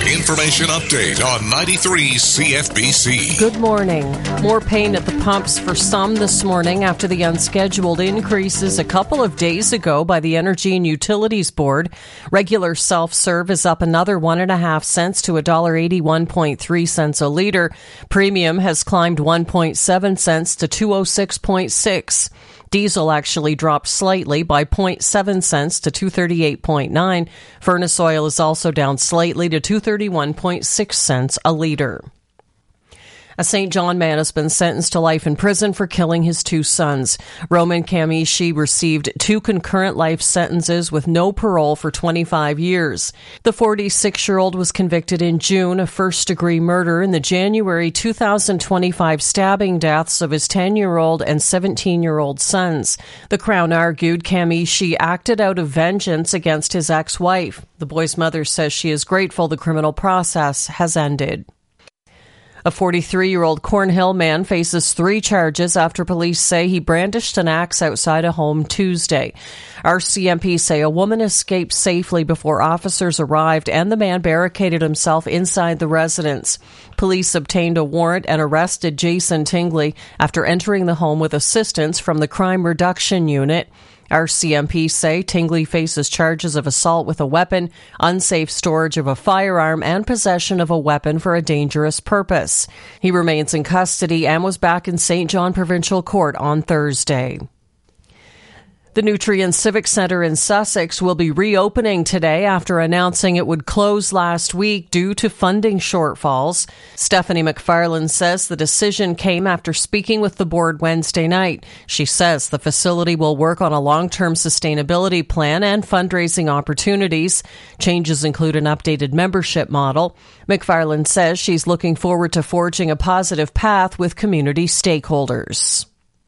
Information update on 93 CFBC. Good morning. More pain at the pumps for some this morning after the unscheduled increases a couple of days ago by the Energy and Utilities Board. Regular self-serve is up another 1.5 cents to $1.81.3 a litre. Premium has climbed 1.7 cents to 206.6. Diesel actually dropped slightly by 0.7 cents to 238.9. Furnace oil is also down slightly to 231.6 cents a litre. A St. John man has been sentenced to life in prison for killing his two sons. Roman Kamishi received 2 concurrent life sentences with no parole for 25 years. The 46-year-old was convicted in June of first-degree murder in the January 2025 stabbing deaths of his 10-year-old and 17-year-old sons. The Crown argued Kamishi acted out of vengeance against his ex-wife. The boy's mother says she is grateful the criminal process has ended. A 43-year-old Cornhill man faces 3 charges after police say he brandished an axe outside a home Tuesday. RCMP say a woman escaped safely before officers arrived and the man barricaded himself inside the residence. Police obtained a warrant and arrested Jason Tingley after entering the home with assistance from the Crime Reduction Unit. RCMP say Tingley faces charges of assault with a weapon, unsafe storage of a firearm, and possession of a weapon for a dangerous purpose. He remains in custody and was back in St. John Provincial Court on Thursday. The Nutrien Civic Centre in Sussex will be reopening today after announcing it would close last week due to funding shortfalls. Stephanie McFarlane says the decision came after speaking with the board Wednesday night. She says the facility will work on a long-term sustainability plan and fundraising opportunities. Changes include an updated membership model. McFarlane says she's looking forward to forging a positive path with community stakeholders.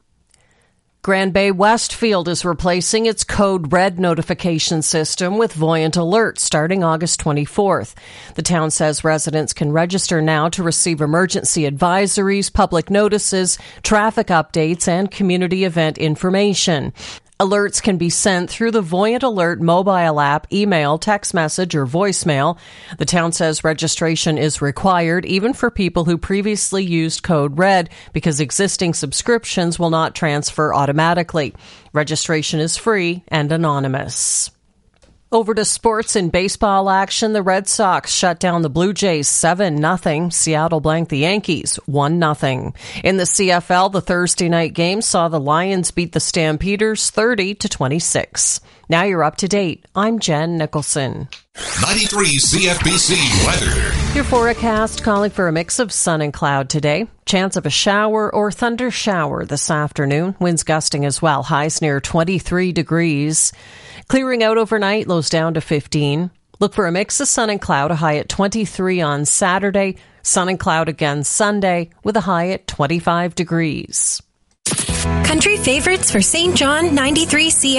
Grand Bay Westfield is replacing its Code Red notification system with Voyant Alert starting August 24th. The town says residents can register now to receive emergency advisories, public notices, traffic updates, and community event information. Alerts can be sent through the Voyant Alert mobile app, email, text message, or voicemail. The town says registration is required even for people who previously used Code Red because existing subscriptions will not transfer automatically. Registration is free and anonymous. Over to sports and baseball action. The Red Sox shut down the Blue Jays 7-0. Seattle blanked the Yankees 1-0. In the CFL, the Thursday night game saw the Lions beat the Stampeders 30-26. Now you're up to date. I'm Jen Nicholson. 93 CFBC weather. Your forecast calling for a mix of sun and cloud today. Chance of a shower or thunder shower this afternoon. Winds gusting as well. Highs near 23 degrees. Clearing out overnight, lows down to 15. Look for a mix of sun and cloud, a high at 23 on Saturday. Sun and cloud again Sunday with a high at 25 degrees. Country favorites for St. John 93 CFBC.